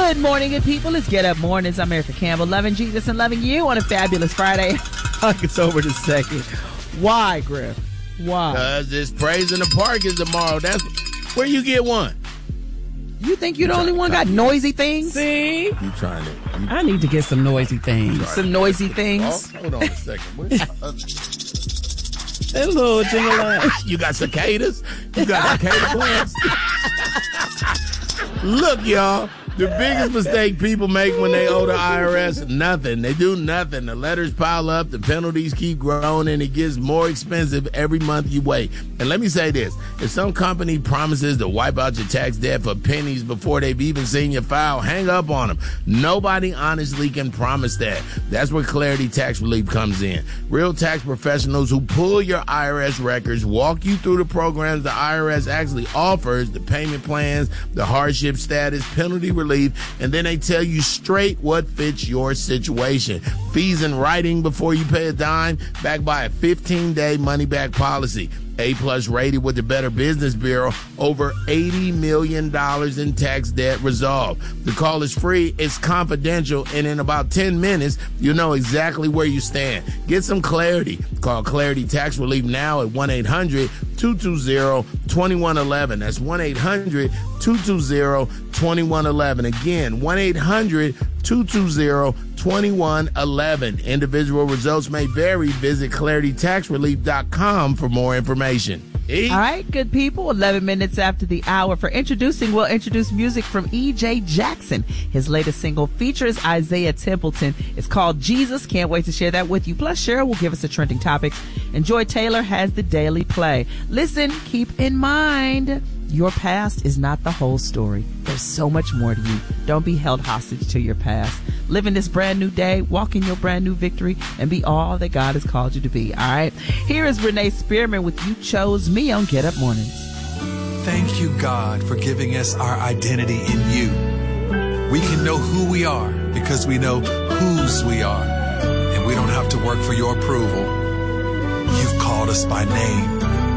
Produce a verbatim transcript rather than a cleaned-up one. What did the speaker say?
Good morning, good people. Let's get up mornings. I'm Erica Campbell, loving Jesus and loving you on a fabulous Friday. It's over the second. Why, Griff? Why? Because it's Praise in the Park is tomorrow. That's where you get one. You think you're the only one got noisy things? See? You trying to? You, I need to get some noisy things. Some noisy things. Oh, hold on a second. Where's, uh, That little jingle. you got cicadas? You got cicada plants? Look, y'all. The biggest mistake people make when they owe the I R S, nothing. They do nothing. The letters pile up, the penalties keep growing, and it gets more expensive every month you wait. And let me say this. If some company promises to wipe out your tax debt for pennies before they've even seen your file, hang up on them. Nobody honestly can promise that. That's where Clarity Tax Relief comes in. Real tax professionals who pull your I R S records, walk you through the programs the I R S actually offers, the payment plans, the hardship status, penalty relief, and then they tell you straight what fits your situation. Fees in writing before you pay a dime, backed by a fifteen-day money-back policy. A-plus rated with the Better Business Bureau, over eighty million dollars in tax debt resolved. The call is free, it's confidential, and in about ten minutes, you'll know exactly where you stand. Get some clarity. Call Clarity Tax Relief now at one eight hundred two two zero two one one one. That's one eight hundred two two zero two one one one. Again, one eight hundred two two zero two one one one. Individual results may vary. Visit clarity tax relief dot com for more information. E? All right, good people. eleven minutes after the hour. For introducing, we'll introduce music from E J Jackson. His latest single features Isaiah Templeton. It's called Jesus. Can't wait to share that with you. Plus, Cheryl will give us the trending topics. And Joy Taylor has the Daily Play. Listen, keep in mind, your past is not the whole story. There's so much more to you. Don't be held hostage to your past. Live in this brand new day, walk in your brand new victory, and be all that God has called you to be. All right? Here is Renee Spearman with You Chose Me on Get Up Mornings. Thank you, God, for giving us our identity in you. We can know who we are because we know whose we are. And we don't have to work for your approval. You've called us by name.